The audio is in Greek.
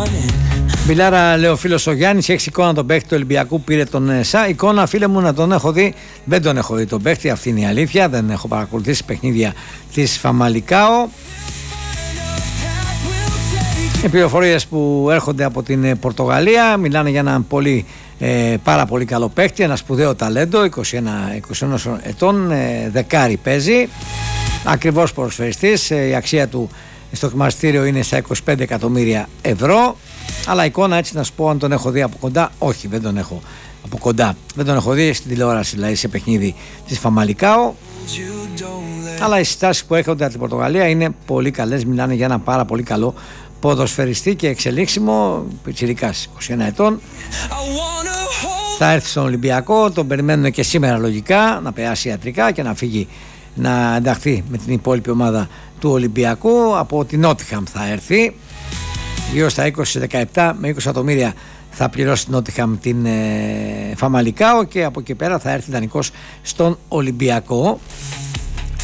Μπιλάρα, λέει ο φίλος ο Γιάννης, έχει εικόνα τον παίχτη του Ολυμπιακού, πήρε τον ΣΑ. Εικόνα, φίλε μου, να τον έχω δει. Δεν τον έχω δει τον παίχτη, αυτή είναι η αλήθεια. Δεν έχω παρακολουθήσει παιχνίδια της Φαμαλικάο. Οι πληροφορίες που έρχονται από την Πορτογαλία μιλάνε για έναν πάρα πολύ καλό παίχτη, ένα σπουδαίο ταλέντο, 21 ετών, δεκάρι παίζει, ακριβώς ποδοσφαιριστής, η αξία του στο χρηματιστήριο είναι στα 25 εκατομμύρια ευρώ, αλλά εικόνα, έτσι να σου πω, αν τον έχω δει από κοντά, όχι, δεν τον έχω από κοντά, δεν τον έχω δει στην τηλεόραση, δηλαδή σε παιχνίδι της Φαμαλικάο, αλλά οι συστάσεις που έρχονται από την Πορτογαλία είναι πολύ καλές, μιλάνε για ένα πάρα πολύ καλό ποδοσφαιριστή και εξελίξιμο, πιτσιρικάς, 21 ετών. Θα έρθει στον Ολυμπιακό, τον περιμένουν και σήμερα λογικά να περάσει ιατρικά και να φύγει να ενταχθεί με την υπόλοιπη ομάδα του Ολυμπιακού. Από την Νότιχαμ θα έρθει, γύρω στα 20-17 με 20 εκατομμύρια θα πληρώσει την Νότιχαμ την Φαμαλικάο και από εκεί πέρα θα έρθει δανεικός στον Ολυμπιακό.